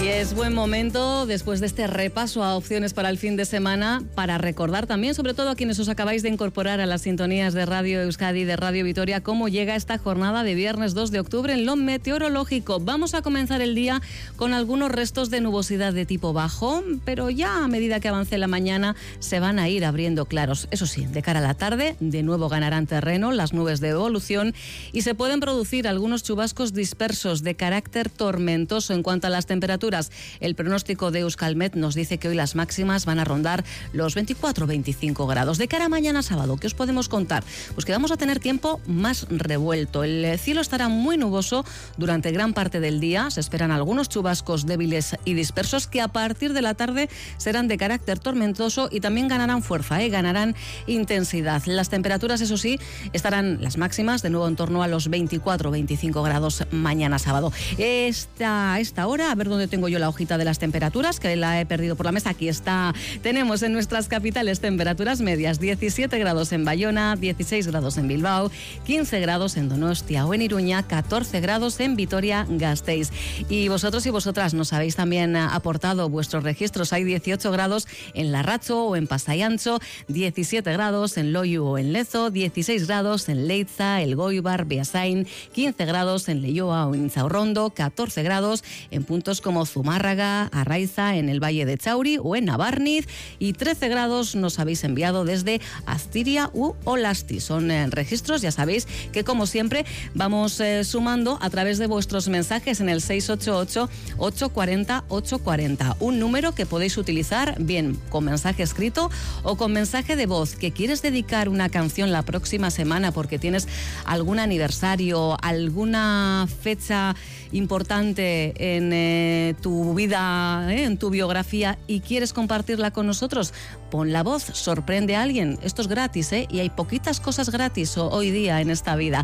es buen momento, después de este repaso a opciones para el fin de semana, para recordar también, sobre todo a quienes os acabáis de incorporar a las sintonías de Radio Euskadi y de Radio Vitoria, cómo llega esta jornada de viernes 2 de octubre en lo meteorológico. Vamos a comenzar el día con algunos restos de nubosidad de tipo bajo, pero ya a medida que avance la mañana se van a ir abriendo claros. Eso sí, de cara a la tarde, de nuevo ganarán terreno las nubes de evolución y se pueden producir algunos chubascos dispersos de carácter tormentoso. En cuanto a las temperaturas, el pronóstico de Euskalmet nos dice que hoy las máximas van a rondar los 24-25 grados. De cara a mañana sábado, ¿qué os podemos contar? Pues que vamos a tener tiempo más revuelto. El cielo estará muy nuboso durante gran parte del día. Se esperan algunos chubascos débiles y dispersos que a partir de la tarde serán de carácter tormentoso y también ganarán fuerza, ganarán intensidad. Las temperaturas, eso sí, estarán las máximas de nuevo en torno a los 24-25 grados mañana sábado. Esta hora, a ver dónde tengo yo la hojita de las temperaturas, que la he perdido por la mesa. Aquí está. Tenemos en nuestras capitales temperaturas medias: 17 grados en Bayona, 16 grados en Bilbao, 15 grados en Donostia o en Iruña, 14 grados en Vitoria-Gasteiz. Y vosotros y vosotras nos habéis también aportado vuestros registros. Hay 18 grados en Larracho o en Pasai Antxo, 17 grados en Loiu o en Lezo, 16 grados en Leitza, Elgoibar, Beasain, 15 grados en Leioa o en Inzaurrondo, 14 grados en puntos como Zumárraga, Arraiza, en el Valle de Chauri o en Navarniz, y 13 grados nos habéis enviado desde Astiria u Olasti. Son registros, ya sabéis que como siempre vamos sumando a través de vuestros mensajes en el 688-840-840, un número que podéis utilizar bien con mensaje escrito o con mensaje de voz. ¿Que quieres dedicar una canción la próxima semana porque tienes algún aniversario, alguna fecha importante en tu vida, en tu biografía, y quieres compartirla con nosotros? Pon la voz, sorprende a alguien. Esto es gratis, y hay poquitas cosas gratis hoy día en esta vida.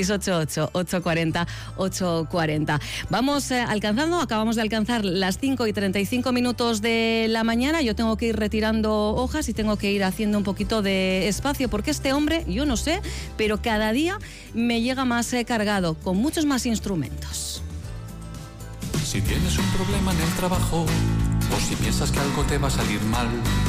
688-840-840. Vamos acabamos de alcanzar las 5:35 de la mañana. Yo tengo que ir retirando hojas y tengo que ir haciendo un poquito de espacio, porque este hombre, yo no sé, pero cada día me llega más cargado, con muchos más instrumentos. Si tienes un problema en el trabajo o si piensas que algo te va a salir mal,